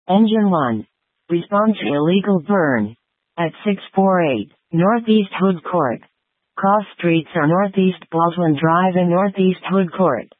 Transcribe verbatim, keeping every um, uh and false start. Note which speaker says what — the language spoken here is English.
Speaker 1: Engine one. Respond to illegal burn. At six forty-eight, Northeast Hood Court. Cross streets are Northeast Baldwin Drive and Northeast Hood Court.